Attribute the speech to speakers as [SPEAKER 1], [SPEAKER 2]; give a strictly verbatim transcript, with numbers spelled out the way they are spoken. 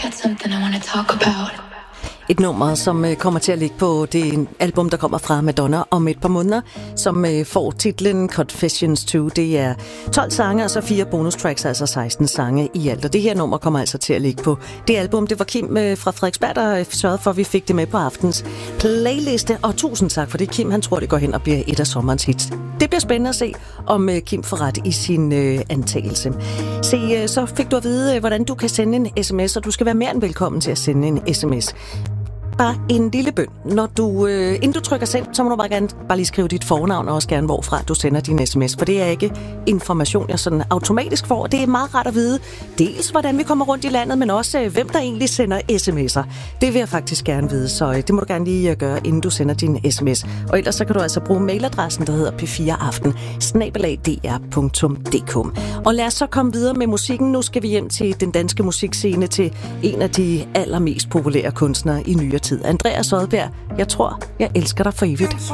[SPEAKER 1] got something I want to talk about.
[SPEAKER 2] Et nummer, som kommer til at ligge på det album, der kommer fra Madonna om et par måneder, som får titlen Confessions to. Det er tolv sange, og så fire bonustracks, altså seksten sange i alt. Og det her nummer kommer altså til at ligge på det album. Det var Kim fra Frederiksberg, der sørgede for, at vi fik det med på aftens playliste. Og tusind tak for det, Kim. Han tror, det går hen og bliver et af sommerens hits. Det bliver spændende at se, om Kim får ret i sin øh, antagelse. Se, så fik du at vide, hvordan du kan sende en sms, og du skal være mere end velkommen til at sende en sms. Bare en lille bøn. Når du, øh, inden du trykker send, så må du bare gerne bare lige skrive dit fornavn, og også gerne hvorfra du sender din sms. For det er ikke information, jeg sådan automatisk får. Det er meget rart at vide, dels hvordan vi kommer rundt i landet, men også øh, hvem der egentlig sender sms'er. Det vil jeg faktisk gerne vide, så øh, det må du gerne lige gøre, inden du sender din sms. Og ellers så kan du altså bruge mailadressen, der hedder p fire aften snabel-a d r punktum d k. Og lad os så komme videre med musikken. Nu skal vi hjem til den danske musikscene, til en af de allermest populære kunstnere i nyere tid. Andreas Odbjerg, jeg tror, jeg elsker dig for evigt.